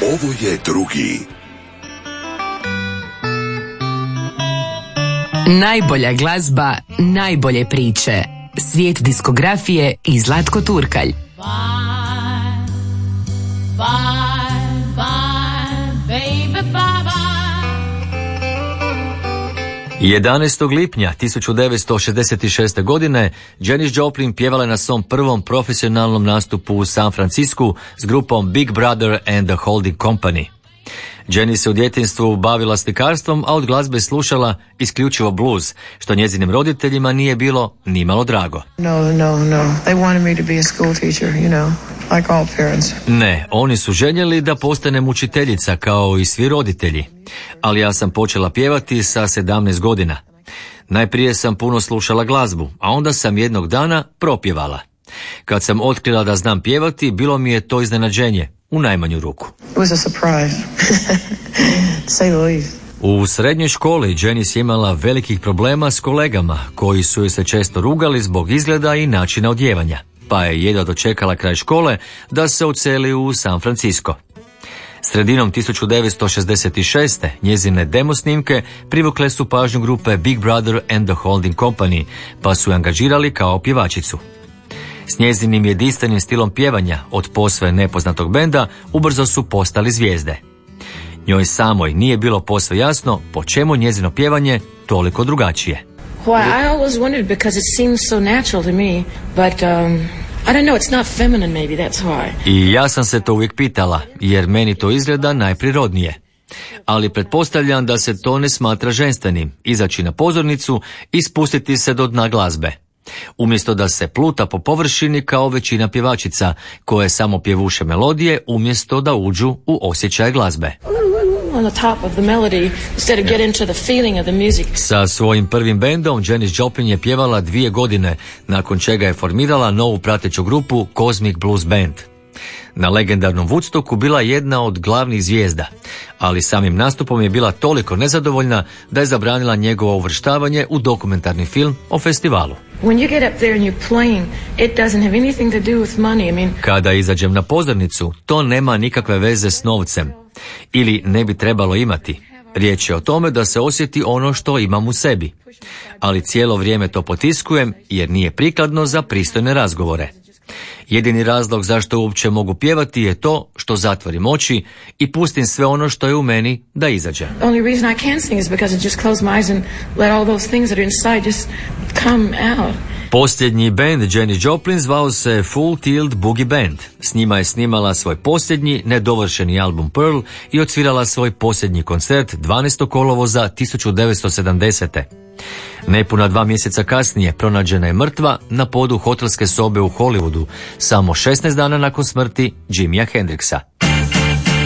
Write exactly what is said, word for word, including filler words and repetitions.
Ovo je drugi. Najbolja glazba, najbolje priče. Svijet diskografije i Zlatko Turkalj. Bye, bye, bye, baby, bye, bye. jedanaestog lipnja tisuću devetsto šezdeset šeste. godine Janis Joplin pjevala je na svom prvom profesionalnom nastupu u San Francisku s grupom Big Brother and the Holding Company. Janis se u djetinjstvu bavila slikarstvom, a od glazbe slušala isključivo blues, što njezinim roditeljima nije bilo nimalo drago. No, no, no. They wanted me to be a school teacher, you know, like all parents. Ne, oni su željeli da postanem učiteljica kao i svi roditelji, ali ja sam počela pjevati sa sedamnaest godina. Najprije sam puno slušala glazbu, a onda sam jednog dana propjevala. Kad sam otkrila da znam pjevati, bilo mi je to iznenađenje, u najmanju ruku. It was a surprise, to say the least. U srednjoj školi Janis je imala velikih problema s kolegama, koji su joj se često rugali zbog izgleda i načina odjevanja, pa je jedva dočekala kraj škole da se odseli u San Francisco. Sredinom tisuću devetsto šezdeset šeste. njezine demo snimke privukle su pažnju grupe Big Brother and the Holding Company, pa su je angažirali kao pjevačicu. S njezinim jedinstvenim stilom pjevanja od posve nepoznatog benda ubrzo su postali zvijezde. Njoj samoj nije bilo posve jasno po čemu njezino pjevanje toliko drugačije. Well, I always wondered because it seems so natural to me, but um, I don't know, it's not feminine maybe, that's why. I ja sam se to uvijek pitala, jer meni to izgleda najprirodnije. Ali pretpostavljam da se to ne smatra ženstvenim, izaći na pozornicu i spustiti se do dna glazbe. Umjesto da se pluta po površini kao većina pjevačica, koje samo pjevuše melodije umjesto da uđu u osjećaj glazbe. On the top of the melody instead of get into the feeling of the music. Sa svojim prvim bendom Janis Joplin je pjevala dvije godine, nakon čega je formirala novu prateću grupu Cosmic Blues Band. Na legendarnom Woodstocku bila jedna od glavnih zvijezda, ali samim nastupom je bila toliko nezadovoljna da je zabranila njegovo uvrštavanje u dokumentarni film o festivalu. When you get up there and you're playing, it doesn't have anything to do with money. I mean, kada izađem na pozornicu, to nema nikakve veze s novcem. Ili ne bi trebalo imati. Riječ je o tome da se osjeti ono što imam u sebi. Ali cijelo vrijeme to potiskujem jer nije prikladno za pristojne razgovore. Jedini razlog zašto uopće mogu pjevati je to što zatvorim oči i pustim sve ono što je u meni da izađe. only reason I can sing is because I just close my eyes and let all those things that are inside just come out. Posljednji band Janis Joplin zvao se Full Tilt Boogie Band. S njima je snimala svoj posljednji, nedovršeni album Pearl i odsvirala svoj posljednji koncert dvanaestog kolovoza tisuću devetsto sedamdesete. Nepuna dva mjeseca kasnije pronađena je mrtva na podu hotelske sobe u Hollywoodu, samo šesnaest dana nakon smrti Jimija Hendrixa.